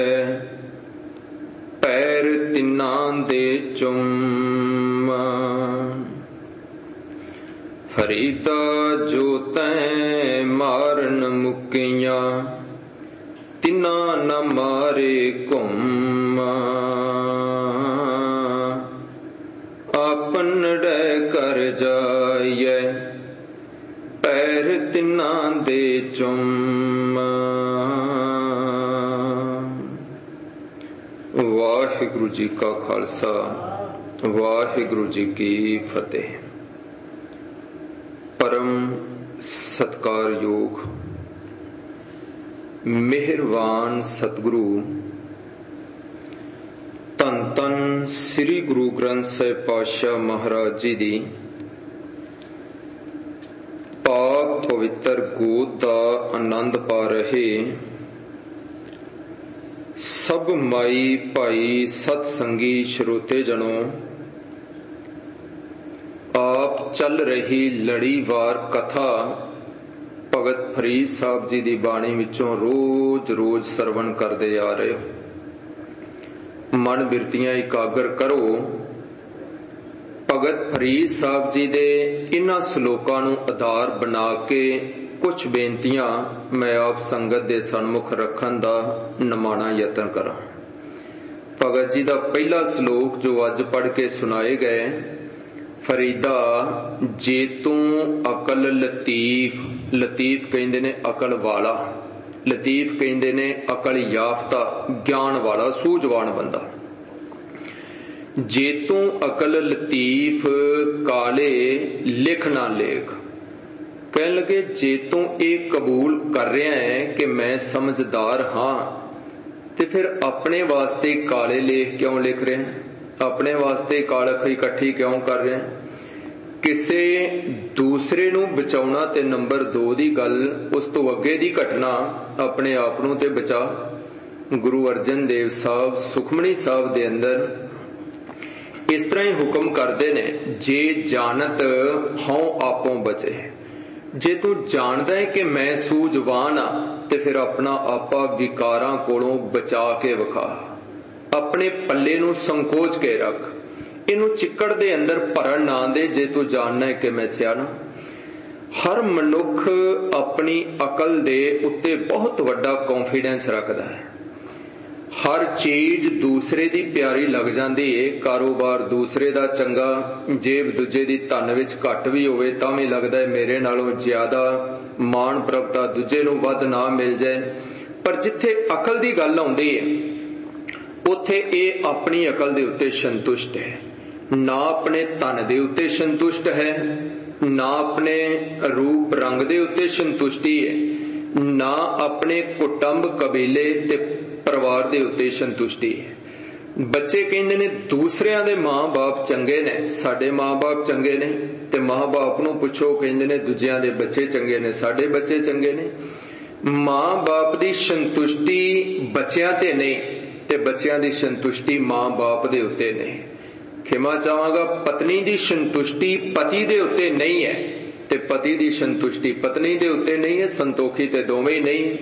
ਪੈਰ ਤਿੰਨਾਂ ਦੇ ਚੁੰਮ। ਫਰੀਦਾ ਜੋ ਤੈਂ ਮਾਰਨ ਮੁਕੀਆਂ, ਤਿੰਨਾਂ ਨ ਮਾਰੇ ਘੁੰਮ। ਆਪਨ ੜੈ ਕਰ ਜਾਈਐ, ਪੈਰ ਤਿੰਨਾਂ ਦੇ ਚੁੰਮ। ਵਾਹਿਗੁਰੂ ਜੀ ਕਾ ਖਾਲਸਾ, ਵਾਹਿਗੁਰੂ ਜੀ ਕੀ ਫਤਿਹ। ਪਰਮ ਸਤਿਕਾਰਯੋਗ ਮਿਹਰਬਾਨ ਸਤਿਗੁਰੂ ਧੰਨ ਧੰਨ ਸ੍ਰੀ ਗੁਰੂ ਗ੍ਰੰਥ ਸਾਹਿਬ ਪਾਤਸ਼ਾਹ ਮਹਾਰਾਜ ਜੀ ਦੀ ਪਾਕ ਪਵਿੱਤਰ ਗੋਦ ਦਾ ਆਨੰਦ ਪਾ ਰਹੇ ਸਭ ਮਾਈ ਭਾਈ ਸਤ ਸੰਗੀ ਸਰੋਤੇ ਜਨੋ, ਆਪ ਚੱਲ ਰਹੀ ਲੜੀਵਾਰ ਕਥਾ ਭਗਤ ਫਰੀਦ ਸਾਹਿਬ ਜੀ ਦੀ ਬਾਣੀ ਵਿੱਚੋਂ ਰੋਜ਼ ਰੋਜ਼ ਸਰਵਣ ਕਰਦੇ ਆ ਰਹੇ ਹੋ। ਮਨ ਬਿਰਤੀਆਂ ਇਕਾਗਰ ਕਰੋ। ਭਗਤ ਫਰੀਦ ਸਾਹਿਬ ਜੀ ਦੇ ਇਹਨਾਂ ਸ਼ਲੋਕਾਂ ਨੂੰ ਆਧਾਰ ਬਣਾ ਕੇ ਕੁਝ ਬੇਨਤੀਆਂ ਮੈਂ ਆਪ ਸੰਗਤ ਦੇ ਸਨਮੁਖ ਰੱਖਣ ਦਾ ਨਿਮਾਣਾ ਯਤਨ ਕਰਾਂ। ਭਗਤ ਜੀ ਦਾ ਪਹਿਲਾ ਸ਼ਲੋਕ ਜੋ ਅੱਜ ਪੜ੍ਹ ਕੇ ਸੁਣਾਏ ਗਏ, ਫਰੀਦਾ ਜੇ ਤੂੰ ਅਕਲ ਲਤੀਫ, ਲਤੀਫ ਕਹਿੰਦੇ ਨੇ ਅਕਲ ਵਾਲਾ, ਲਤੀਫ ਕਹਿੰਦੇ ਨੇ ਅਕਲ ਯਾਫਤਾ, ਗਿਆਨ ਵਾਲਾ, ਸੂਝਵਾਨ ਬੰਦਾ। ਜੇ ਤੂੰ ਅਕਲ ਲਤੀਫ ਕਾਲੇ ਲਿਖ ਨਾ ਲੇਖ। ਕਹਿਣ ਲੱਗੇ ਜੇ ਤੂੰ ਇਹ ਕਬੂਲ ਕਰ ਰਿਹਾ ਹੈ ਕਿ ਮੈਂ ਸਮਝਦਾਰ ਹਾਂ, ਤੇ ਫਿਰ ਆਪਣੇ ਵਾਸਤੇ ਕਾਲੇ ਲੇਖ ਕਿਉਂ ਲਿਖ ਰਿਹਾ? ਆਪਣੇ ਵਾਸਤੇ ਕਾਲਖ ਇਕੱਠੀ ਕਿਉਂ ਕਰ ਰਿਹਾ? ਕਿਸੇ ਦੂਸਰੇ ਨੂੰ ਬਚਾਉਣਾ ਤੇ ਨੰਬਰ 2 ਦੀ ਗੱਲ, ਉਸ ਤੋਂ ਅੱਗੇ ਦੀ ਘਟਨਾ ਆਪਣੇ ਆਪ ਨੂੰ ਤੇ ਬਚਾ। ਗੁਰੂ ਅਰਜਨ ਦੇਵ ਸਾਹਿਬ ਸੁਖਮਨੀ ਸਾਹਿਬ ਦੇ ਅੰਦਰ ਇਸ ਤਰ੍ਹਾਂ ਹੀ ਹੁਕਮ ਕਰਦੇ ਨੇ, ਜੇ ਜਾਣਤ ਹਉ ਆਪੋਂ ਬਚੇ। ਜੇ ਤੂੰ ਜਾਣਦਾ ਹੈ ਕਿ ਮੈਂ ਸੂਝਵਾਨ ਆ, ਤੇ ਫਿਰ ਆਪਣਾ ਆਪਾ ਵਿਕਾਰਾਂ ਕੋਲੋਂ ਬਚਾ ਕੇ ਵਿਖਾ। ਆਪਣੇ ਪੱਲੇ ਨੂੰ ਸੰਕੋਚ ਕੇ ਰੱਖ, ਇਹਨੂੰ ਚਿੱਕੜ ਦੇ ਅੰਦਰ ਭਰਨ ਨਾ ਦੇ। ਜੇ ਤੂੰ ਜਾਣਨਾ ਹੈ ਕਿ ਮੈਂ ਸਿਆਣਾ। ਹਰ ਮਨੁੱਖ ਆਪਣੀ ਅਕਲ ਦੇ ਉੱਤੇ ਬਹੁਤ ਵੱਡਾ ਕੌਨਫੀਡੈਂਸ ਰੱਖਦਾ ਹੈ। ਹਰ ਚੀਜ਼ ਦੂਸਰੇ ਦੀ ਪਿਆਰੀ ਲੱਗ ਜਾਂਦੀ ਏ। ਕਾਰੋਬਾਰ ਦੂਸਰੇ ਦਾ ਚੰਗਾ, ਜੇਬ ਦੂਜੇ ਦੀ ਧਨ ਵਿੱਚ ਘੱਟ ਵੀ ਹੋਵੇ ਤਾਂ ਵੀ ਲੱਗਦਾ ਹੈ ਮੇਰੇ ਨਾਲੋਂ ਜ਼ਿਆਦਾ। ਮਾਣ ਪ੍ਰਗਟਾ ਦੂਜੇ ਨੂੰ ਵੱਧ ਨਾ ਮਿਲ ਜਾਏ। ਪਰ ਜਿੱਥੇ ਅਕਲ ਦੀ ਗੱਲ ਆਉਂਦੀ ਏ, ਉੱਥੇ ਇਹ ਆਪਣੀ ਅਕਲ ਦੇ ਉੱਤੇ ਸੰਤੁਸ਼ਟ ਹੈ, ਨਾ ਆਪਣੇ ਧਨ ਦੇ ਉੱਤੇ ਸੰਤੁਸ਼ਟ ਹੈ, ਨਾ ਆਪਣੇ ਰੂਪ ਰੰਗ ਦੇ ਉੱਤੇ ਸੰਤੁਸ਼ਟੀ ਹੈ, ਨਾ ਆਪਣੇ ਕੁਟੁੰਬ ਕਬੀਲੇ ਤੇ ਪਰਿਵਾਰ ਦੇ ਉੱਤੇ ਸੰਤੁਸ਼ਟੀ ਹੈ। ਬੱਚੇ ਕਹਿੰਦੇ ਨੇ ਦੂਸਰਿਆਂ ਦੇ ਮਾਂ-ਬਾਪ ਚੰਗੇ ਨੇ, ਸਾਡੇ ਮਾਂ-ਬਾਪ ਚੰਗੇ ਨੇ। ਤੇ ਮਾਂ-ਬਾਪ ਨੂੰ ਪੁੱਛੋ, ਕਹਿੰਦੇ ਨੇ ਦੂਜਿਆਂ ਦੇ ਬੱਚੇ ਚੰਗੇ ਨੇ, ਸਾਡੇ ਬੱਚੇ ਚੰਗੇ ਨੇ। ਮਾਂ-ਬਾਪ ਦੀ ਸੰਤੁਸ਼ਟੀ ਬੱਚਿਆਂ ਤੇ ਨਹੀਂ, ਤੇ ਬੱਚਿਆਂ ਦੀ ਸੰਤੁਸ਼ਟੀ ਮਾਂ-ਬਾਪ ਦੇ ਉੱਤੇ ਨਹੀਂ। ਖਿਮਾ ਚਾਹਾਂਗਾ, ਪਤਨੀ ਦੀ ਸੰਤੁਸ਼ਟੀ ਪਤੀ ਦੇ ਉੱਤੇ ਨਹੀਂ ਹੈ, ਤੇ ਪਤੀ ਦੀ ਸੰਤੁਸ਼ਟੀ ਪਤਨੀ ਦੇ ਉੱਤੇ ਨਹੀਂ ਹੈ। ਸੰਤੋਖੀ ਤੇ ਦੋਵੇਂ ਹੀ ਨਹੀਂ।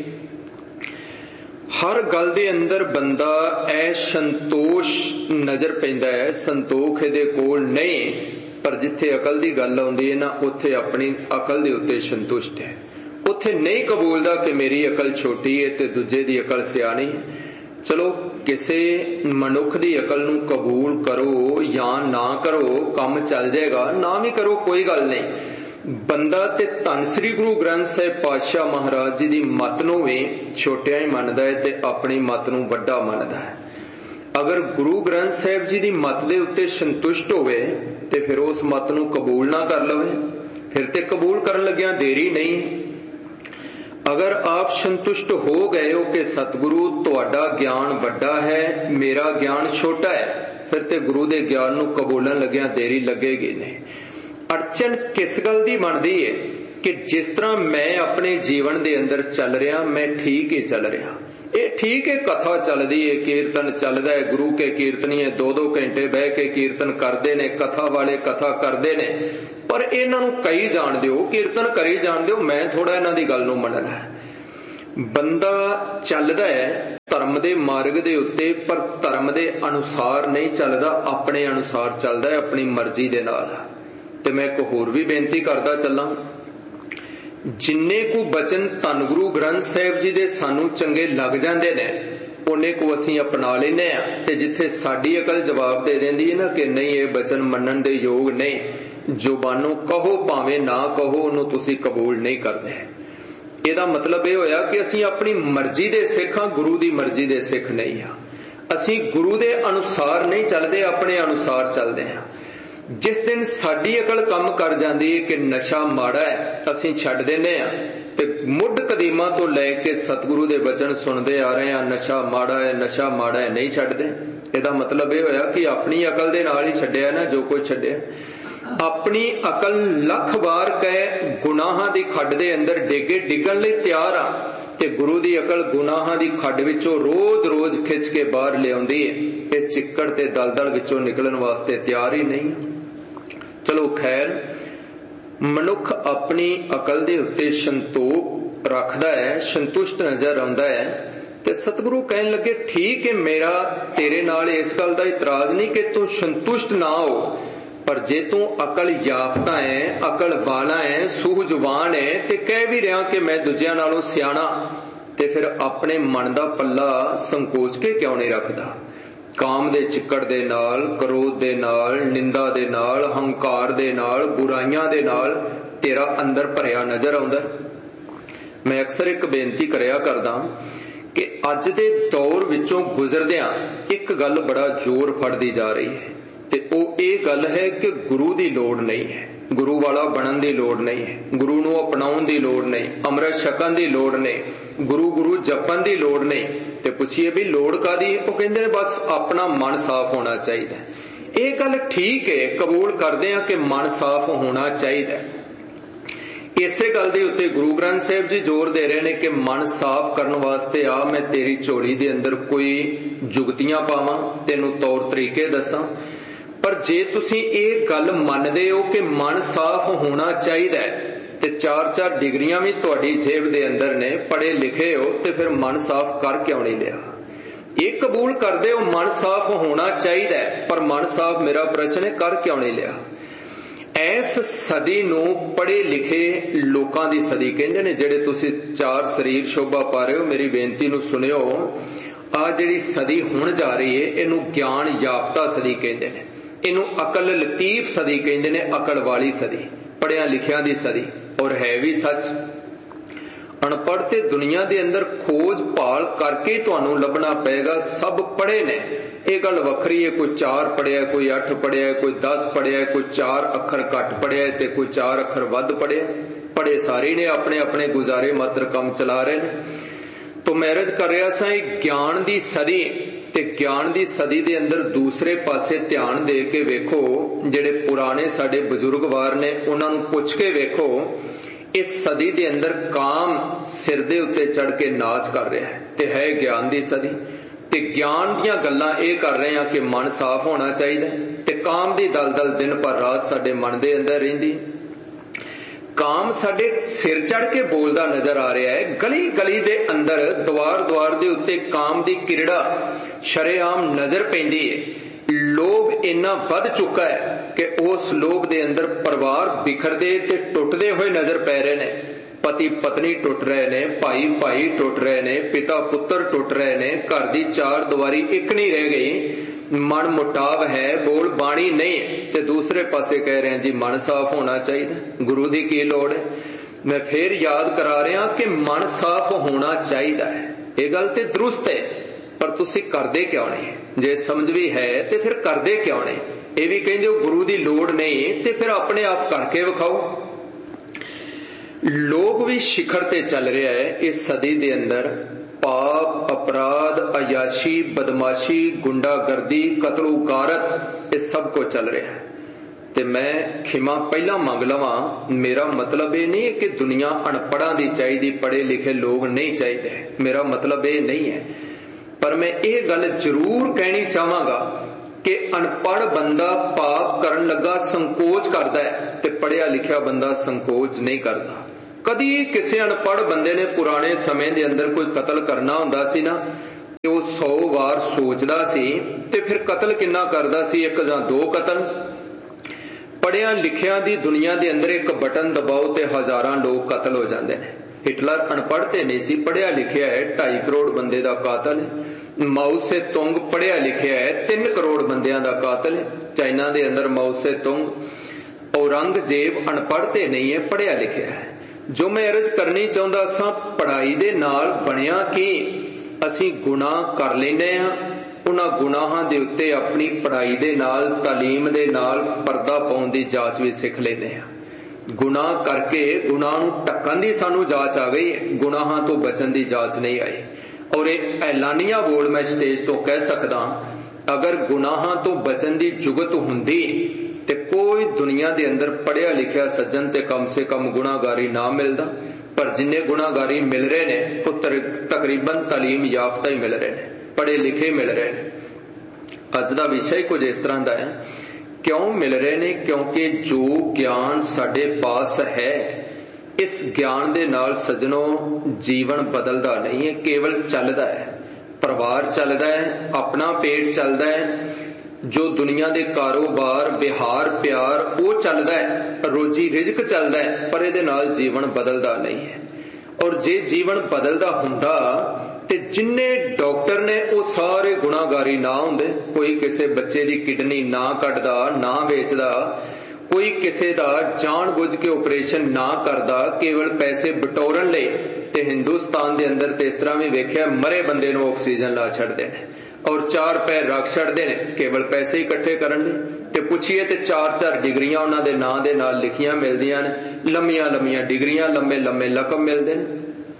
ਹਰ ਗੱਲ ਦੇ ਅੰਦਰ ਬੰਦਾ ਐ ਸੰਤੋਸ਼ ਨਜ਼ਰ ਪੈਂਦਾ ਹੈ, ਸੰਤੋਖ ਇਹਦੇ ਕੋਲ ਨਹੀਂ। ਪਰ ਜਿੱਥੇ ਅਕਲ ਦੀ ਗੱਲ ਆਉਂਦੀ ਹੈ ਨਾ, ਉੱਥੇ ਆਪਣੀ ਅਕਲ ਦੇ ਉੱਤੇ ਸੰਤੁਸ਼ਟ ਹੈ। ਉੱਥੇ ਨਹੀਂ ਕਬੂਲਦਾ ਕਿ ਮੇਰੀ ਅਕਲ ਛੋਟੀ ਹੈ ਤੇ ਦੂਜੇ ਦੀ ਅਕਲ ਸਿਆਣੀ ਹੈ। ਚਲੋ ਕਿਸੇ ਮਨੁੱਖ ਦੀ ਅਕਲ ਨੂੰ ਕਬੂਲ ਕਰੋ ਜਾਂ ਨਾ ਕਰੋ, ਕੰਮ ਚੱਲ ਜਾਏਗਾ। ਨਾ ਵੀ ਕਰੋ ਕੋਈ ਗੱਲ ਨਹੀਂ। ਬੰਦਾ ਤੇ ਧੰਨ ਸ੍ਰੀ ਗੁਰੂ ਗ੍ਰੰਥ ਸਾਹਿਬ ਪਾਤਸ਼ਾਹ ਮਹਾਰਾਜ ਜੀ ਦੀ ਮੱਤ ਨੂੰ ਵੀ ਛੋਟਿਆਂ ਹੀ ਮੰਨਦਾ ਹੈ ਤੇ ਆਪਣੀ ਮੱਤ ਨੂੰ ਵੱਡਾ ਮੰਨਦਾ ਹੈ। ਅਗਰ ਗੁਰੂ ਗ੍ਰੰਥ ਸਾਹਿਬ ਜੀ ਦੀ ਮੱਤ ਦੇ ਉੱਤੇ ਸੰਤੁਸ਼ਟ ਹੋਵੇ ਤੇ ਫਿਰ ਉਸ ਮੱਤ ਨੂੰ ਕਬੂਲ ਨਾ ਕਰ ਲਵੇ, ਫਿਰ ਤੇ ਕਬੂਲ ਕਰਨ ਲੱਗਿਆਂ ਦੇਰੀ ਨਹੀਂ। ਅਗਰ ਆਪ ਸੰਤੁਸ਼ਟ ਹੋ ਗਏ ਹੋ ਕਿ ਸਤਿਗੁਰੂ ਤੁਹਾਡਾ ਗਿਆਨ ਵੱਡਾ ਹੈ, ਮੇਰਾ ਗਿਆਨ ਛੋਟਾ ਹੈ, ਫਿਰ ਤੇ ਗੁਰੂ ਦੇ ਗਿਆਨ ਨੂੰ ਕਬੂਲਣ ਲੱਗਿਆਂ ਦੇਰੀ ਲੱਗੇਗੀ ਨਹੀਂ। ਅੜਚਨ ਕਿਸ ਗੱਲ ਦੀ ਬਣਦੀ ਹੈ ਕਿ ਜਿਸ ਤਰ੍ਹਾਂ ਮੈਂ ਆਪਣੇ ਜੀਵਨ ਦੇ ਅੰਦਰ ਚੱਲ ਰਿਹਾ, ਮੈਂ ਠੀਕ ਹੀ ਚੱਲ ਰਿਹਾ। ਇਹ ਠੀਕ ਹੈ, ਕਥਾ ਚੱਲਦੀ ਹੈ, ਕੀਰਤਨ ਚੱਲਦਾ ਹੈ, ਗੁਰੂ ਕੇ ਕੀਰਤਨੀਏ 2-2 ਘੰਟੇ ਬਹਿ ਕੇ ਕੀਰਤਨ ਕਰਦੇ ਨੇ, ਕਥਾ ਵਾਲੇ ਕਥਾ ਕਰਦੇ ਨੇ। ਪਰ ਇਹਨਾਂ ਨੂੰ ਕਹੀ ਜਾਣ ਦਿਓ, ਕੀਰਤਨ ਕਰੀ ਜਾਣ ਦਿਓ, ਮੈਂ ਥੋੜਾ ਇਹਨਾਂ ਦੀ ਗੱਲ ਨੂੰ ਮੰਨਣਾ ਹੈ। ਬੰਦਾ ਚੱਲਦਾ ਹੈ ਧਰਮ ਦੇ ਮਾਰਗ ਦੇ ਉੱਤੇ, ਪਰ ਧਰਮ ਦੇ ਅਨੁਸਾਰ ਨਹੀਂ ਚੱਲਦਾ, ਆਪਣੇ ਅਨੁਸਾਰ ਚੱਲਦਾ ਹੈ, ਆਪਣੀ ਮਰਜ਼ੀ ਦੇ ਨਾਲ। ਤੇ ਮੈਂ ਇੱਕ ਹੋਰ ਵੀ ਬੇਨਤੀ ਕਰਦਾ ਚੱਲਾਂ, ਜਿੰਨੇ ਕੁ ਬਚਨ ਧੰਨ ਗੁਰੂ ਗ੍ਰੰਥ ਸਾਹਿਬ ਜੀ ਦੇ ਸਾਨੂੰ ਚੰਗੇ ਲੱਗ ਜਾਂਦੇ ਨੇ ਉਹਨੇ ਕੁ ਅਸੀਂ ਅਪਣਾ ਲੈਂਦੇ ਆ, ਤੇ ਜਿੱਥੇ ਸਾਡੀ ਅਕਲ ਜਵਾਬ ਦੇ ਦਿੰਦੀ ਹੈ ਨਾ ਕਿ ਨਹੀਂ ਇਹ ਬਚਨ ਮੰਨਣ ਦੇ ਯੋਗ ਨਹੀਂ, ਜ਼ੁਬਾਨੋਂ ਕਹੋ ਭਾਵੇਂ ਨਾ ਕਹੋ, ਉਹਨੂੰ ਤੁਸੀਂ ਕਬੂਲ ਨਹੀਂ ਕਰਦੇ। ਇਹਦਾ ਮਤਲਬ ਇਹ ਹੋਇਆ ਕਿ ਅਸੀਂ ਆਪਣੀ ਮਰਜ਼ੀ ਦੇ ਸਿੱਖ ਹਾਂ, ਗੁਰੂ ਦੀ ਮਰਜ਼ੀ ਦੇ ਸਿੱਖ ਨਹੀਂ ਹਾਂ। ਅਸੀਂ ਗੁਰੂ ਦੇ ਅਨੁਸਾਰ ਨਹੀਂ ਚੱਲਦੇ, ਆਪਣੇ ਅਨੁਸਾਰ ਚੱਲਦੇ ਹਾਂ। ਜਿਸ ਦਿਨ ਸਾਡੀ ਅਕਲ ਕੰਮ ਕਰ ਜਾਂਦੀ ਹੈ ਕਿ ਨਸ਼ਾ ਮਾੜਾ ਹੈ, ਅਸੀਂ ਛੱਡ ਦਿੰਦੇ ਹਾਂ, ਤੇ ਮੁੱਢ ਕਦੀਮਾਂ ਤੋਂ ਲੈ ਕੇ ਸਤਿਗੁਰੂ ਦੇ ਬਚਨ ਸੁਣਦੇ ਆ ਰਹੇ ਹਾਂ, ਨਸ਼ਾ ਮਾੜਾ ਹੈ, ਨਸ਼ਾ ਮਾੜਾ ਹੈ, ਨਹੀਂ ਛੱਡਦੇ। ਇਹਦਾ ਮਤਲਬ ਇਹ ਹੋਇਆ ਕਿ ਆਪਣੀ ਅਕਲ ਦੇ ਨਾਲ ਹੀ ਛੱਡਿਆ ਨਾ ਜੋ ਕੁਝ ਛੱਡਿਆ। ਆਪਣੀ ਅਕਲ ਲੱਖ ਵਾਰ ਕਹੇ ਗੁਨਾਹਾਂ ਦੀ ਖੱਡ ਦੇ ਅੰਦਰ ਡਿੱਗਣ ਲਈ ਤਿਆਰ ਆ, ਤੇ ਗੁਰੂ ਦੀ ਅਕਲ ਗੁਨਾਹਾਂ ਦੀ ਖੱਡ ਵਿੱਚੋਂ ਰੋਜ਼ ਖਿੱਚ ਕੇ ਬਾਹਰ ਲਿਆਉਂਦੀ ਹੈ। ਇਸ ਚਿੱਕੜ ਤੇ ਦਲਦਲ ਵਿੱਚੋਂ ਨਿਕਲਣ ਵਾਸਤੇ ਤਿਆਰ ਹੀ ਨਹੀਂ। ਚਲੋ ਖੈਰ, ਮਨੁੱਖ ਆਪਣੀ ਅਕਲ ਦੇ ਉੱਤੇ ਸੰਤੋਖ ਰੱਖਦਾ ਹੈ, ਸੰਤੁਸ਼ਟ ਨਜ਼ਰ ਆਉਂਦਾ ਹੈ, ਤੇ ਸਤਿਗੁਰੂ ਕਹਿਣ ਲੱਗੇ ਠੀਕ ਹੈ, ਮੇਰਾ ਤੇਰੇ ਨਾਲ ਇਸ ਗੱਲ ਦਾ ਇਤਰਾਜ਼ ਨਹੀਂ ਕਿ ਤੂੰ ਸੰਤੁਸ਼ਟ ਨਾ ਹੋ, ਪਰ ਜੇ ਤੂੰ ਅਕਲ ਯਾਫਤਾ ਹੈ, ਅਕਲ ਵਾਲਾ ਹੈ, ਸੂਝਵਾਨ ਹੈ, ਤੇ ਕਹਿ ਵੀ ਰਿਹਾ ਕਿ ਮੈਂ ਦੂਜਿਆਂ ਨਾਲੋਂ ਸਿਆਣਾ, ਤੇ ਫਿਰ ਆਪਣੇ ਮਨ ਦਾ ਪੱਲਾ ਸੰਕੋਚ ਕੇ ਕਿਉਂ ਨਹੀਂ ਰੱਖਦਾ? ਕਾਮ ਦੇ ਚਿੱਕੜ ਦੇ ਨਾਲ, ਕ੍ਰੋਧ ਦੇ ਨਾਲ, ਨਿੰਦਾ ਦੇ ਨਾਲ, ਹੰਕਾਰ ਦੇ ਨਾਲ, ਬੁਰਾਈਆਂ ਦੇ ਨਾਲ ਤੇਰਾ ਅੰਦਰ ਭਰਿਆ ਨਜ਼ਰ ਆਉਂਦਾ। ਮੈਂ ਅਕਸਰ ਇੱਕ ਬੇਨਤੀ ਕਰਿਆ ਕਰਦਾ ਕਿ ਅੱਜ ਦੇ ਦੌਰ ਵਿੱਚੋਂ ਗੁਜ਼ਰਦਿਆਂ ਇੱਕ ਗੱਲ ਬੜਾ ਜ਼ੋਰ ਫੜਦੀ ਜਾ ਰਹੀ ਹੈ, ਤੇ ਉਹ ਇਹ ਗੱਲ ਹੈ ਕਿ ਗੁਰੂ ਦੀ ਲੋੜ ਨਹੀਂ ਹੈ, ਗੁਰੂ ਵਾਲਾ ਬਣਨ ਦੀ ਲੋੜ ਨਹੀਂ ਹੈ, ਗੁਰੂ ਨੂੰ ਅਪਣਾਉਣ ਦੀ ਲੋੜ ਨਹੀਂ, ਅੰਮ੍ਰਿਤ ਛਕਣ ਦੀ ਲੋੜ ਨਹੀਂ, ਗੁਰੂ ਜਪਣ ਦੀ ਲੋੜ ਨਹੀਂ। ਤੇ ਪੁੱਛੀਏ ਵੀ ਲੋੜ ਕਾਦੀ? ਉਹ ਕਹਿੰਦੇ ਨੇ ਬਸ ਆਪਣਾ ਮਨ ਸਾਫ਼ ਹੋਣਾ ਚਾਹੀਦਾ। ਇਹ ਗੱਲ ਠੀਕ ਹੈ, ਕਬੂਲ ਕਰਦੇ ਹਾਂ ਕਿ ਮਨ ਸਾਫ਼ ਹੋਣਾ ਚਾਹੀਦਾ। ਇਸੇ ਗੱਲ ਦੇ ਉੱਤੇ ਗੁਰੂ ਗ੍ਰੰਥ ਸਾਹਿਬ ਜੀ ਜ਼ੋਰ ਦੇ ਰਹੇ ਨੇ ਕਿ ਮਨ ਸਾਫ਼ ਕਰਨ ਵਾਸਤੇ ਆ ਮੈਂ ਤੇਰੀ ਝੋਲੀ ਦੇ ਅੰਦਰ ਕੋਈ ਜੁਗਤੀਆਂ ਪਾਵਾਂ, ਤੈਨੂੰ ਤੌਰ ਤਰੀਕੇ ਦੱਸਾਂ। ਪਰ ਜੇ ਤੁਸੀਂ ਇਹ ਗੱਲ ਮੰਨਦੇ ਹੋ ਕਿ ਮਨ ਸਾਫ਼ ਹੋਣਾ ਚਾਹੀਦਾ ਤੇ 4-4 ਡਿਗਰੀਆਂ ਵੀ ਤੁਹਾਡੀ ਜੇਬ ਦੇ ਅੰਦਰ ਨੇ, ਪੜ੍ਹੇ ਲਿਖੇ ਹੋ, ਤੇ ਫਿਰ ਮਨ ਸਾਫ਼ ਕਰ ਕਿਉਂ ਨਹੀਂ ਲਿਆ? ਇਹ ਕਬੂਲ ਕਰਦੇ ਹੋ ਮਨ ਸਾਫ਼ ਹੋਣਾ ਚਾਹੀਦਾ, ਪਰ ਮਨ ਸਾਫ਼ ਮੇਰਾ ਪ੍ਰਸ਼ਨ ਹੈ ਕਰ ਕਿਉਂ ਨਹੀਂ ਲਿਆ? ਇਸ ਸਦੀ ਨੂੰ ਪੜ੍ਹੇ ਲਿਖੇ ਲੋਕਾਂ ਦੀ ਸਦੀ ਕਹਿੰਦੇ ਨੇ। ਜਿਹੜੇ ਤੁਸੀਂ 4 ਸਰੀਰ ਸ਼ੋਭਾ ਪਾ ਰਹੇ ਹੋ, ਮੇਰੀ ਬੇਨਤੀ ਨੂੰ ਸੁਣਿਓ। ਆ ਜਿਹੜੀ ਸਦੀ ਹੁਣ ਜਾ ਰਹੀ ਹੈ ਇਹਨੂੰ ਗਿਆਨ ਯਾਫਤਾ ਸਦੀ ਕਹਿੰਦੇ ਨੇ, ਇਹਨੂੰ ਅਕਲ ਲਤੀਫ ਸਦੀ ਕਹਿੰਦੇ ਨੇ, ਅਕਲ ਵਾਲੀ ਸਦੀ, ਪੜ੍ਹਿਆਂ ਲਿਖਿਆਂ ਦੀ ਸਦੀ। ਔਰ ਹੈ ਵੀ ਸੱਚ। ਅਨਪੜ੍ਹ ਤੇ ਦੁਨੀਆ ਦੇ ਅੰਦਰ ਖੋਜ ਭਾਲ ਕਰਕੇ ਤੁਹਾਨੂੰ ਲੱਭਣਾ ਪਏਗਾ। ਸਭ ਪੜ੍ਹੇ ਨੇ, ਇਹ ਗੱਲ ਵੱਖਰੀ ਹੈ, ਕੋਈ 4 ਪੜ੍ਹਿਆ, ਕੋਈ 8 ਪੜ੍ਹਿਆ, ਕੋਈ 10 ਪੜ੍ਹਿਆ, ਕੋਈ 4 ਅੱਖਰ ਘੱਟ ਪੜ੍ਹਿਆ ਤੇ ਕੋਈ 4 ਅੱਖਰ ਵੱਧ ਪੜ੍ਹਿਆ। ਪੜ੍ਹੇ ਸਾਰੇ ਨੇ, ਆਪਣੇ ਆਪਣੇ ਗੁਜ਼ਾਰੇ ਮਾਤਰ ਕੰਮ ਚਲਾ ਰਹੇ ਨੇ। ਤੋਂ ਮੈਰਿਜ ਕਰ ਰਿਹਾ ਸਾਂ ਗਿਆਨ ਦੀ ਸਦੀ, ਤੇ ਗਿਆਨ ਦੀ ਸਦੀ ਦੇ ਅੰਦਰ ਦੂਸਰੇ ਪਾਸੇ ਧਿਆਨ ਦੇ ਕੇ ਵੇਖੋ, ਜਿਹੜੇ ਪੁਰਾਣੇ ਸਾਡੇ ਬਜ਼ੁਰਗਵਾਰ ਨੇ ਉਹਨਾਂ ਨੂੰ ਪੁੱਛ ਕੇ ਵੇਖੋ। ਇਸ ਸਦੀ ਦੇ ਅੰਦਰ ਕਾਮ ਸਿਰ ਦੇ ਉੱਤੇ ਚੜ ਕੇ ਨਾਚ ਕਰ ਰਿਹਾ ਹੈ, ਤੇ ਹੈ ਗਿਆਨ ਦੀ ਸਦੀ। ਤੇ ਗਿਆਨ ਦੀਆਂ ਗੱਲਾਂ ਇਹ ਕਰ ਰਹੇ ਹਾਂ ਕਿ ਮਨ ਸਾਫ਼ ਹੋਣਾ ਚਾਹੀਦਾ, ਤੇ ਕਾਮ ਦੀ ਦਲਦਲ ਦਿਨ ਪਰ ਰਾਤ ਸਾਡੇ ਮਨ ਦੇ ਅੰਦਰ ਰਹਿੰਦੀ। ਕਾਮ ਸਾਡੇ ਸਿਰ ਚੜ ਕੇ ਬੋਲਦਾ ਨਜ਼ਰ ਆ ਰਿਹਾ ਹੈ। ਗਲੀ ਗਲੀ ਦੇ ਅੰਦਰ, ਦੁਆਰ ਦੁਆਰ ਦੇ ਉੱਤੇ ਕਾਮ ਦੀ ਕਿਰੜਾ ਸ਼ਰੇਆਮ ਨਜ਼ਰ ਪੈਂਦੀ ਹੈ। ਲੋਭ ਇੰਨਾ ਵੱਧ ਚੁੱਕਾ ਹੈ ਕਿ ਉਸ ਲੋਭ ਦੇ ਅੰਦਰ ਪਰਿਵਾਰ ਬਿਖਰਦੇ ਤੇ ਟੁੱਟਦੇ ਹੋਏ ਨਜ਼ਰ ਪੈ ਰਹੇ ਨੇ। ਪਤੀ ਪਤਨੀ ਟੁੱਟ ਰਹੇ ਨੇ, ਭਾਈ ਭਾਈ ਟੁੱਟ ਰਹੇ ਨੇ, ਪਿਤਾ ਪੁੱਤਰ ਟੁੱਟ ਰਹੇ ਨੇ, ਘਰ ਦੀ 4 ਦੀਵਾਰੀ ਇੱਕ ਨਹੀਂ ਰਹਿ ਗਈ। ਮਨ ਮੁਟਾਵ ਹੈ, ਬੋਲ ਬਾਣੀ ਨਹੀਂ, ਤੇ ਦੂਸਰੇ ਪਾਸੇ ਕਹਿ ਰਹੇ ਜੀ ਮਨ ਸਾਫ਼ ਹੋਣਾ ਚਾਹੀਦਾ। ਗੁਰੂ ਦੀ ਕੀ ਲੋੜ ਹੈ? ਮੈਂ ਫੇਰ ਯਾਦ ਕਰਾ ਰਿਹਾ ਕਿ ਮਨ ਸਾਫ਼ ਹੋਣਾ ਚਾਹੀਦਾ ਹੈ। ਇਹ ਗੱਲ ਤੇ ਦਰੁਸਤ ਹੈ, ਪਰ ਤੁਸੀਂ ਕਰਦੇ ਕਿਉਂ ਨਹੀਂ? ਜੇ ਸਮਝ ਵੀ ਹੈ ਤੇ ਫਿਰ ਕਰਦੇ ਕਿਉਂ ਨਹੀਂ? ਇਹ ਵੀ ਕਹਿੰਦੇ ਹੋ ਗੁਰੂ ਦੀ ਲੋੜ ਨਹੀਂ, ਤੇ ਫਿਰ ਆਪਣੇ ਆਪ ਕਰਕੇ ਵਿਖਾਓ। ਲੋਕ ਵੀ ਸਿਖਰ ਤੇ ਚੱਲ ਰਿਹਾ ਹੈ ਇਸ ਸਦੀ ਦੇ ਅੰਦਰ। ਪਾਪ, ਅਪਰਾਧ, ਅਯਾਸ਼ੀ, ਬਦਮਾਸ਼ੀ, ਗੁੰਡਾਗਰਦੀ, ਕਤਲੋ ਗਾਰਤ, ਇਹ ਸਭ ਕੁਝ ਚੱਲ ਰਿਹਾ ਹੈ। ਤੇ ਮੈਂ ਖਿਮਾ ਪਹਿਲਾਂ ਮੰਗ ਲਵਾਂ, ਮੇਰਾ ਮਤਲਬ ਇਹ ਨਹੀਂ ਹੈ ਕਿ ਦੁਨੀਆ ਅਨਪੜ੍ਹਾਂ ਦੀ ਚਾਹੀਦੀ, ਪੜ੍ਹੇ ਲਿਖੇ ਲੋਕ ਨਹੀਂ ਚਾਹੀਦੇ, ਮੇਰਾ ਮਤਲਬ ਇਹ ਨਹੀਂ ਹੈ। ਪਰ ਮੈਂ ਇਹ ਗੱਲ ਜ਼ਰੂਰ ਕਹਿਣੀ ਚਾਹਾਂਗਾ ਕਿ ਅਨਪੜ੍ਹ ਬੰਦਾ ਪਾਪ ਕਰਨ ਲੱਗਾ ਸੰਕੋਚ ਕਰਦਾ ਹੈ, ਤੇ ਪੜ੍ਹਿਆ ਲਿਖਿਆ ਬੰਦਾ ਸੰਕੋਚ ਨਹੀਂ ਕਰਦਾ। कदी किसी अनपढ़ बंदे ने पुराने समय के अंदर कोई कतल करना हुंदा सी ना, वो 100 वार सोचदा सी ते फिर कतल किन्ना करदा सी, 1 जां 2 कतल। पढ़िया लिखिया दी दुनिया के अंदर एक बटन दबाओ ते हजारां लोग कतल हो जाते हैं। हिटलर अनपढ़ ते नहीं सी, पढ़िया लिखिया है, 2.5 करोड़ बंदे का कातल है। माओ से तुंग पढ़िया लिखिया है, 3 करोड़ बंदियां का कातल है। चाइना के अंदर माओ से तुंग। औरंगजेब अनपढ़ ते नहीं है, पढ़िया लिखिया है। जो मैं अर्ज करनी चाहता सा, पढ़ाई दे नाल बनिया कि असी गुनाह कर लेने आ, उन्हां गुनाहां दे उत्ते अपनी पढ़ाई दे नाल, तालीम दे नाल पर्दा पाउण दी जाच भी सिख लेने आ। गुनाह करके गुनाह नूं ढक्कण दी सानू जाच आ गई, गुनाहां तो बचन दी जाच नहीं आई। और ये ऐलानिया बोल मैं स्टेज तो कह सकदा, अगर गुनाहां तो बचन दी जुगत हुंदी ते कोई दुनिया दे अंदर पढ़िया लिखिया सज्जन ते कम से कम गुनाहगारी ना मिलदा। पर जिन्ने गुनाहगारी मिल रहे ने वो तकरीबन तालीम याफ्ता ही मिल रहे ने, पढ़े लिखे मिल रहे ने। अज दा विषय कुछ इस तरह दा है। क्यों मिल रहे ने? क्योंकि जो ज्ञान साडे पास है, इस ज्ञान दे नाल सज्जनों जीवन बदलदा नहीं है, केवल चलदा है। परिवार चलदा है, अपना पेट चलदा है, जो दुनिया दे कारोबार विहार प्यार वो चलदा है, रोजी रिजक चलदा है, पर इहदे नाल जीवन बदलदा नहीं है। और जे जीवन बदलदा हुंदा ते जिन्ने डॉक्टर ने वो सारे गुनाहगारी ना हुंदे। कोई किसी बच्चे दी किडनी ना कटदा, ना बेचदा, कोई किसी दा जान बुझ के ऑपरेशन ना करदा, केवल पैसे बटोरन लई। ते हिंदुस्तान दे अंदर ते इस तरह भी वेख्या, मरे बंदे नूं ऑक्सीजन ला छड्डदे ने और 4 पैर रख छड्डदे ने, केवल पैसे इकट्ठे करन लई। ते पुछिए ते 4-4 डिग्रियां उन्हां दे नां दे नाल लिखियां मिलदियां ने, लंमियां लंमियां डिग्रियां, लंबे लंबे लकब मिलदे ने।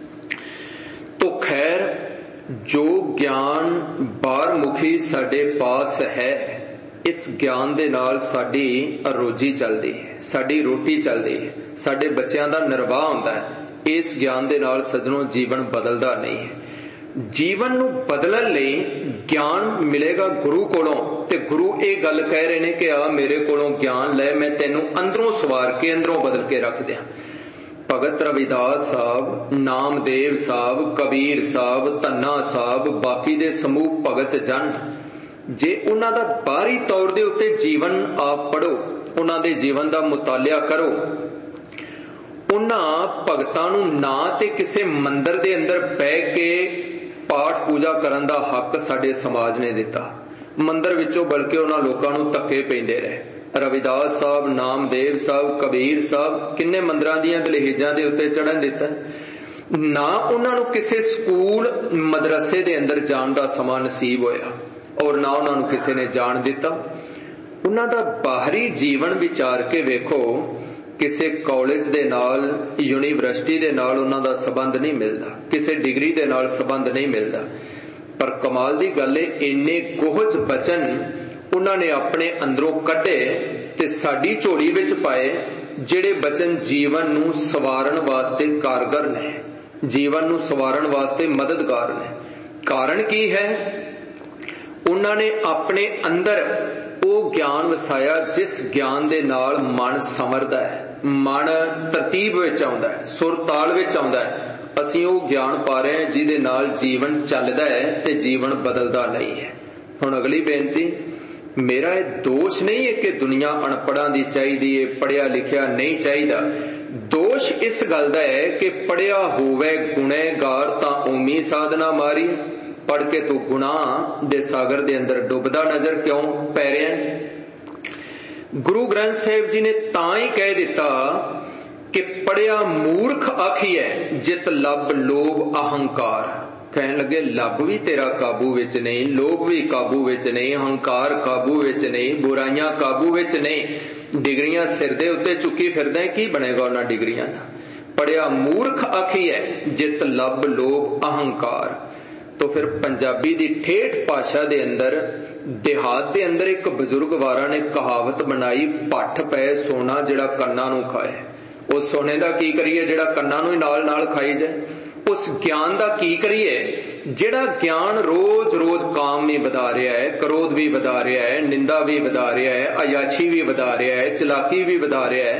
तो खैर, जो ज्ञान बारमुखी साडे पास है, इस ज्ञान दे नाल साडी रोजी चलदी है, साडी रोटी चलदी है, साडे बच्चियां दा निर्वाह हुंदा है। इस ज्ञान दे नाल सज्जनों जीवन बदलदा नहीं है। जीवन नूं बदलण लई ज्ञान मिलेगा गुरु कोलों, ते गुरु ये गल कह रहे ने कि आ मेरे कोलों ज्ञान लै, मैं तैनूं अंदरों सवार के अंदरों बदल के रख दियां। भगत रविदास साहब, नामदेव साहब, कबीर साहब, धन्ना साहब, बाकी दे समूह भगत जन, जे उन्हां दा बाहरी तौर दे उत्ते जीवन आप पढ़ो, उन्हां दे जीवन दा मुतालिया करो, उन्हां भगतां नूं ना ते किसे मंदिर दे अंदर बैठ के पाठ पूजा करन दा हक साडे समाज ने दिता। मंदिर विचों बल्कि उन्हां लोकां नूं धक्के पैंदे रहे। रविदास साहब, नामदेव साहब, कबीर साहब किन्ने मंदिरां दीयां दलेजां दे उत्ते चढ़न दिता। ना उन्हां नूं किसे स्कूल मदरसे दे अंदर जाण दा समां नसीब होया और ना उन्हां नूं किसे ने जाण दिता। उन्हां दा बाहरी जीवन विचार के वेखो, किसी कॉलेज दे नाल, यूनिवर्सिटी दे नाल उन्हां दा संबंध नहीं मिलदा, किसी डिग्री दे नाल संबंध नहीं मिलदा। पर कमाल दी गल है, इन्ने गोहज बचन उन्हां ने अपने अंदरों कढे ते साडी झोली विच पाए, जिहड़े बचन जीवन नूं सवारण वास्ते कारगर ने, जीवन नूं सवारण वास्ते मददगार ने। कारण की है? उन्हां ने अपने अंदर वो ज्ञान वसाया जिस ज्ञान दे नाल मन समरदा है, मन तरतीब विच आउंदा है, सुर ताल विच आउंदा है। असीं वो ज्ञान पा रहे हैं जिहदे नाल जीवन चलदा है ते जीवन बदलदा नहीं है। हुण अगली बेनती, मेरा ये दोष नहीं है कि दुनिया अनपढ़ां दी चाहीदी है, पढ़िया लिखिया नहीं चाहिदा। दोष इस गल दा है कि पढ़िया होवे गुनहगार तां ओमी साधना मारी, पढ़ के तू गुनाह दे सागर दे अंदर डुबदा नजर क्यों पै रहा है? गुरु ग्रंथ साहिब जी ने तां ही कह दिता कि पढ़िया मूर्ख आखिए जित लब लोभ अहंकार। कहन लगे लब भी तेरा काबू विच नहीं, लोभ भी काबू विच नहीं, अहंकार काबू विच नहीं, बुराइयां काबू विच नहीं, डिग्रियां सिर दे उत्ते चुकी फिरदे, की बनेगा उन्हां डिग्रियां दा? पढ़िया मूर्ख आखिए जित लब लोभ अहंकार। तो फिर पंजाबी दी ठेठ भाषा दे अंदर, देहात दे अंदर एक बजुर्ग वारा ने कहावत बनाई, पठ पै सोना जिहड़ा कन्नां नूं खाए। उस सोने दा की करिए जिहड़ा कन्नां नूं नाल नाल खाई जाए? उस ज्ञान दा की करिए जिहड़ा ज्ञान रोज रोज काम भी वधा रहा है, क्रोध भी वधा रहा है, निंदा भी वधा रहा है, अयाशी भी वधा रहा है, चलाकी भी वधा रहा है।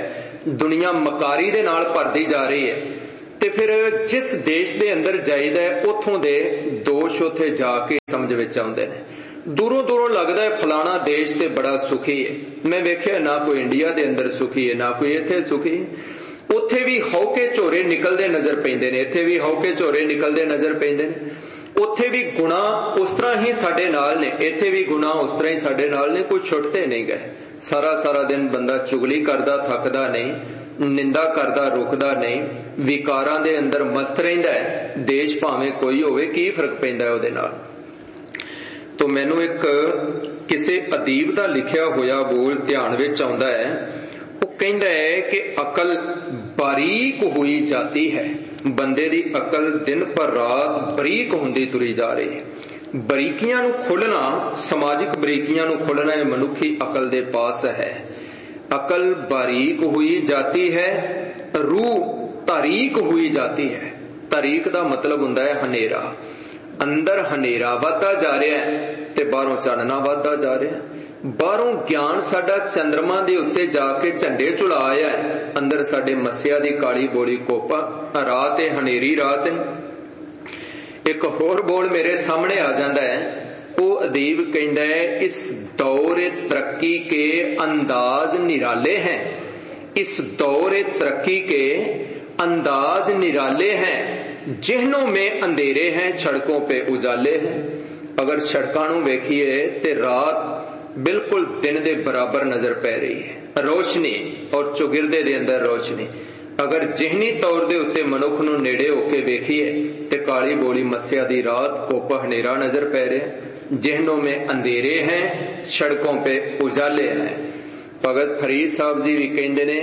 दुनिया मकारी दे नाल भरदी जा रही है। ते फिर जिस देश दे अंदर जाईदा उत्थों दे दोष उत्थे जाके समझ विच आउंदे ने। दूरों दूरों लगता है फलाना देश ते बड़ा सुखी है, मैं वेख्या ना कोई इंडिया दे अंदर सुखी है ना कोई इत्थे सुखी है। उत्थे भी हौके झोरे निकलते नजर पेंदे ने, इत्थे भी हौके झोरे निकलते नजर पेंदे ने। उत्थे भी गुणा उस तरह ही साडे नाल ने, इत्थे भी गुणा उस तरह ही साडे नाल ने, कोई छुटते नहीं गए। सारा सारा दिन बंदा चुगली करदा थकदा नहीं, निंदा करदा रुकदा नहीं, विकारां दे अंदर मस्त रहिंदा है। देश भावें कोई होवे की फर्क पैंदा है उहदे नाल। तो मैनू एक किसी अदीब दा लिखिया होया बोल ध्यान विच आउंदा है। वो कहंदा है कि अकल बारीक हुई जाती है, बंदे दी अकल दिन पर रात बरीक हुंदी तुरी जा रही है। बरीकियां नू खोलना, समाजिक बरीकियां नू खोलना है मनुखी अकल दे पास है। अकल बारीक हुई जाती है, रूह तारीक हुई जाती है। तारीक दा मतलब हुंदा है हनेरा। अंदर हनेरा वधदा जा रहा है ते बाहरों चानना वधदा जा रहा है। बाहरों ज्ञान साडा चंद्रमा दे उत्ते जाके झंडे झुला आया है, अंदर साडे मस्या दी काली बोली कोपा रात है, हनेरी रात है। एक होर बोल मेरे सामने आ जाता है। वो अदीब कहता है इस दौर तरक्की के अंदाज निराले हैं, इस दौर तरक्की के अंदाज निराले हैं, जिहनों में अंधेरे हैं सड़कों पे उजाले हैं। अगर सड़कों नूं वेखिए ते रात बिल्कुल दिन दे बराबर नजर पै रही है, रोशनी और चौगिरदे दे अंदर रोशनी। अगर जिहनी तौर दे उत्ते मनुख नूं नेड़े होके वेखिए ते काली बोली मस्या दी रात कोप हनेरा नजर पै रहा। जिहनों में अंधेरे हैं सड़कों पे उजाले हैं। भगत फरीद साहब जी भी कहंदे ने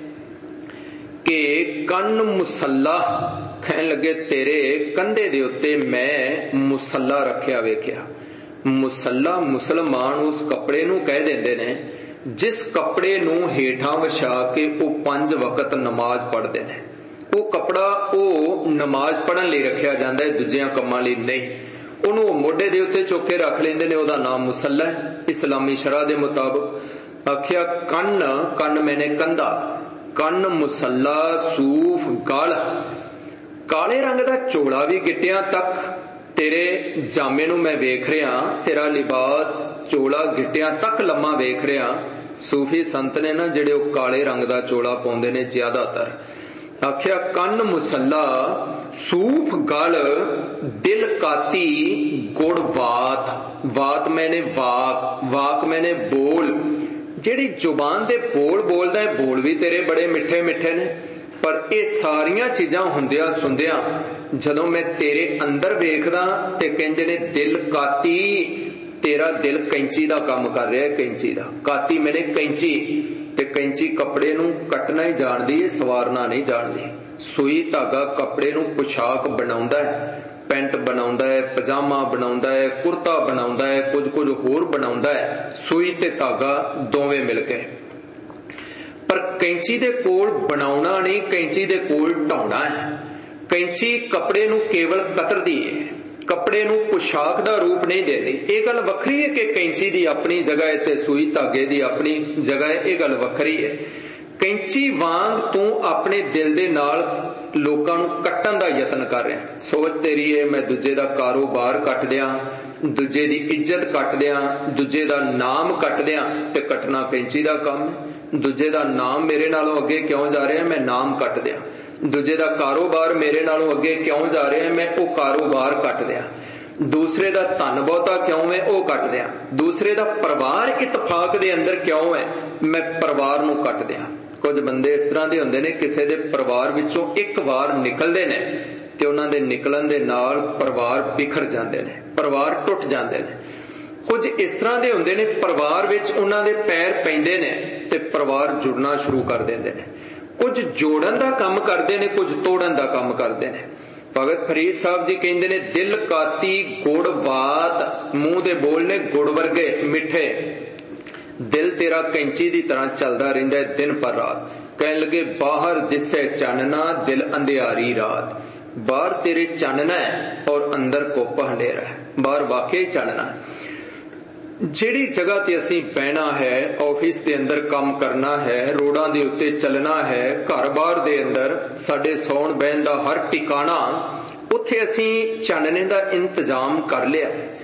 कि कन मुसल्ला, कहन लगे तेरे कंधे दे उत्ते मैं मुसल्ला रखिया वेख्या। मुसल्ला मुसलमान उस कपड़े नूं कह देंदे ने जिस कपड़े नूं हेठां विछा के वो 5 वक्त नमाज पढ़दे ने। वो कपड़ा वो नमाज पढ़न लई रखिया जांदा है, दूजियां कम्मां लई नहीं। ਉਹਨੂੰ ਮੋਢੇ ਦੇ ਉੱਤੇ ਚੁੱਕ ਕੇ ਰੱਖ ਲੈਂਦੇ ਨੇ, ਉਹਦਾ ਨਾਮ ਮੁਸੱਲਾ ਹੈ ਇਸਲਾਮੀ ਸ਼ਰਾ ਦੇ ਮੁਤਾਬਕ। ਆਖਿਆ ਕੰਨ, ਕੰਨ ਮੈਨੇ ਕੰਧਾ, ਕੰਨ ਮੁਸੱਲਾ ਸੂਫ ਗਲ, ਕਾਲੇ ਰੰਗ ਦਾ ਝੋਲਾ ਵੀ ਗਿੱਟਿਆਂ ਤੱਕ ਤੇਰੇ ਜਾਮੇ ਨੂੰ ਮੈਂ ਵੇਖ ਰਿਹਾ, ਤੇਰਾ ਲਿਬਾਸ ਝੋਲਾ ਗਿੱਟਿਆਂ ਤੱਕ ਲੰਮਾ ਵੇਖ ਰਿਹਾ। ਸੂਫੀ ਸੰਤ ਨੇ ਨਾ ਜਿਹੜੇ ਉਹ ਕਾਲੇ ਰੰਗ ਦਾ ਝੋਲਾ ਪਾਉਂਦੇ ਨੇ ਜ਼ਿਆਦਾਤਰ। आख्या कन मुसल्ला सूफ गल दिल काती गुड़ वात, वात मैंने वाक, वाक मैंने बोल। जेड़ी जुबान दे बोल बोलदा है, बोल भी तेरे बड़े मिठे मिठे ने, पर ये सारियां चीजां हुंदियां सुंदियां जदों मैं तेरे अंदर वेखदा ते कहंदे ने दिल काती, तेरा दिल कैंची दा काम कर रहा है, कैंची दा। काती मैंने कैंची, ते कैंची कपड़े नूं कटना ही जानदी है, सवारना नहीं जानदी। सुई धागा कपड़े नूं पोशाक बनाउंदा है, पैंट बनाउंदा है, पजामा बनाउंदा है, कुर्ता बनाउंदा है, कुछ कुछ होर बनाउंदा है। सुई ते धागा दोवें मिल के। पर कैंची दे कोल बनाउणा नहीं, कैंची दे कोल ढाउणा है। कैंची कपड़े नूं केवल कतरदी है, कपड़े नूं पोशाक दा रूप नहीं देती। ये गल वखरी है कि कैंची दी अपनी जगह है ते सुई धागे दी अपनी जगह है, ये गल वखरी है। कैंची वांग तू अपने दिल दे नाल लोकां नूं कट्टण दा यतन कर रहा। सोच तेरी है मैं दूजे दा कारोबार कट दियां, दूजे दी इज्जत कट दियां, दूजे दा नाम कट दियां, ते कटना कैंची दा काम है। दूजे दा नाम मेरे नालों अगे क्यों जा रहा है, मैं नाम कट दियां। दूजे दा कारोबार मेरे नालों अगे क्यों जा रहा है, मैं वो कारोबार कट दियां। दूसरे दा धन बहुता क्यों है, वो कट दियां। दूसरे दा परिवार इतफाक दे अंदर क्यों है, मैं परिवार नूं कट दियां। कुछ बंदे इस तरह दे हुंदे ने किसी दे परिवार विचों एक वार निकलदे ने ते उन्हां दे निकलण दे नाल परिवार बिखर जांदे ने, परिवार टुट जांदे ने। कुछ इस तरह दे हुंदे ने परिवार विच उन्हां दे पैर पैंदे ने ते परिवार जुड़ना शुरू कर देंदे ने। कुछ जोड़न दा काम करते ने, कुछ तोड़न दा काम करते ने। भगत फरीद साहब जी कहंदे ने दिल काती गुड़ वात, मुंह दे बोल ने गुड़ वर्गे मिठे। दिल तेरा कैंची दी तरह चलदा रहिंदा है दिन पर रात। कहन लगे बाहर दिसे चानना, दिल अंधियारी रात। बाहर तेरे चानना है और अंदर कोप हनेरा है। बाहर वाकई चानना है। ਜਿਹੜੀ ਜਗ੍ਹਾ ਤੇ ਅਸੀਂ ਬਹਿਣਾ ਹੈ, ਆਫਿਸ ਦੇ ਅੰਦਰ ਕੰਮ ਕਰਨਾ ਹੈ, ਰੋਡਾਂ ਦੇ ਉੱਤੇ ਚੱਲਣਾ ਹੈ, ਘਰ-ਬਾਰ ਦੇ ਅੰਦਰ ਸਾਡੇ ਸੌਣ ਬਹਿਣ ਦਾ ਹਰ ਟਿਕਾਣਾ, ਉੱਥੇ ਅਸੀਂ ਚਾਨਣੇ ਦਾ ਇੰਤਜ਼ਾਮ ਕਰ ਲਿਆ।